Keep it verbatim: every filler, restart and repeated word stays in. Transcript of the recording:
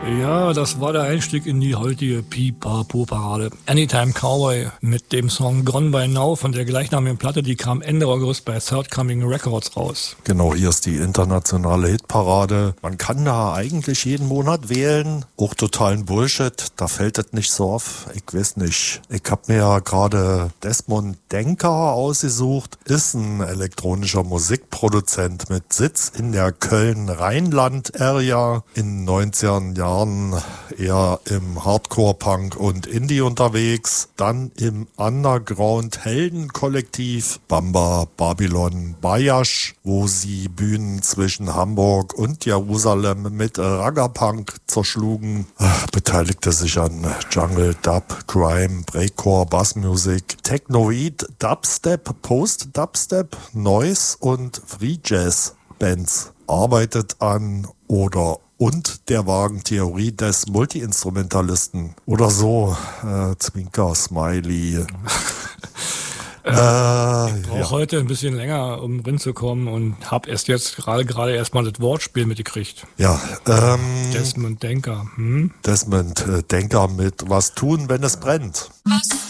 Ja, das war der Einstieg in die heutige Pipapo-Parade. Anytime Cowboy mit dem Song Gone by Now von der gleichnamigen Platte, die kam Ende August bei Third Coming Records raus. Genau, hier ist die internationale Hitparade. Man kann da eigentlich jeden Monat wählen. Auch totalen Bullshit, da fällt es nicht so auf. Ich weiß nicht. Ich hab mir ja gerade Desmond Denker ausgesucht. Ist ein elektronischer Musikproduzent mit Sitz in der Köln-Rheinland-Area. In den neunziger Jahren eher im Hardcore-Punk und Indie unterwegs, dann im Underground-Heldenkollektiv Bamba Babylon Bayash, wo sie Bühnen zwischen Hamburg und Jerusalem mit Ragga-Punk zerschlugen, beteiligte sich an Jungle, Dub, Grime, Breakcore, Bassmusik, Technoid, Dubstep, Post-Dubstep, Noise und Free Jazz Bands, arbeitet an oder und der Wagentheorie des Multi-Instrumentalisten. Oder so, äh, Zwinker, Smiley. äh, äh, ich brauche ja. heute ein bisschen länger, um reinzukommen und habe erst jetzt gerade gerade erstmal das Wortspiel mitgekriegt. Ja, ähm, Desmond Denker. Hm? Desmond äh, Denker mit Was tun, wenn es brennt. Was?